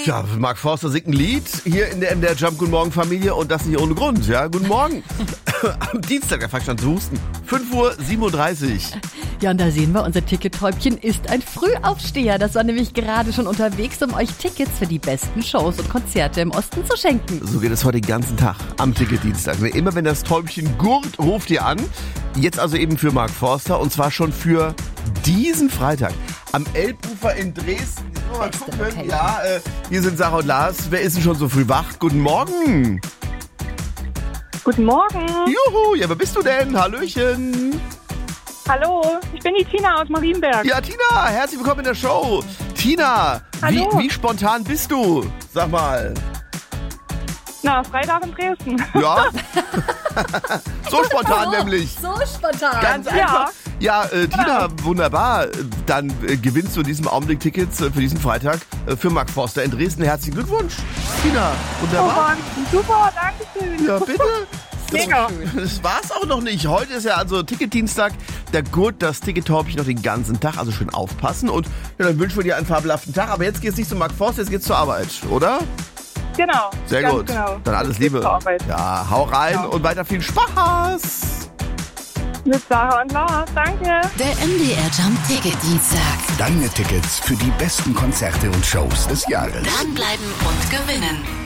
Ja, Mark Forster singt ein Lied hier in der MDR Jump. Guten Morgen, Familie. Und das nicht ohne Grund. Ja, guten Morgen. Am Dienstag, der Fachstand zu Husten. 5:37 Uhr. Ja, und da sehen wir, unser Tickettäubchen ist ein Frühaufsteher. Das war nämlich gerade schon unterwegs, um euch Tickets für die besten Shows und Konzerte im Osten zu schenken. So geht es heute den ganzen Tag am Ticketdienstag. Immer wenn das Täubchen gurrt, ruft ihr an. Jetzt also eben für Mark Forster. Und zwar schon für diesen Freitag. Am Elbufer in Dresden. Mal gucken. Okay. Ja, hier sind Sarah und Lars. Wer ist denn schon so früh wach? Guten Morgen. Guten Morgen. Juhu, ja, wer bist du denn? Hallöchen. Hallo, ich bin die Tina aus Marienberg. Ja, Tina, herzlich willkommen in der Show. Tina, Hallo. wie spontan bist du? Sag mal. Na, Freitag in Dresden. Ja? So spontan nämlich. So spontan. Ganz einfach. Ja, Tina, wunderbar. Dann gewinnst du in diesem Augenblick Tickets für diesen Freitag für Mark Forster in Dresden. Herzlichen Glückwunsch. Tina, Oh wunderbar. Mann, super, danke schön. Ja, bitte. Mega. Das war's auch noch nicht. Heute ist ja also Ticketdienstag. Da gurt das Tickettäubchen noch den ganzen Tag. Also schön aufpassen. Und ja, dann wünschen wir dir einen fabelhaften Tag. Aber jetzt geht's nicht zu Mark Forster, jetzt geht's zur Arbeit, oder? Genau. Sehr ganz gut. Genau. Dann alles Liebe. Zur Arbeit. Ja, hau rein Genau. und weiter viel Spaß. Mit Sarah und Lars, danke. Der MDR Jump Ticketdienstag. Deine Tickets für die besten Konzerte und Shows des Jahres. Dranbleiben und gewinnen.